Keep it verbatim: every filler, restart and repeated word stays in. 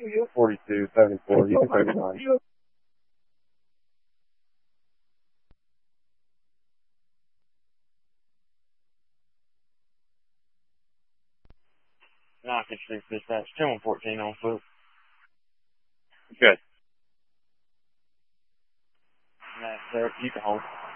forty-two, seventy-four, you can take it on. Knock it, six dispatch, ten one fourteen on foot. Good. Nah, sir, you can hold.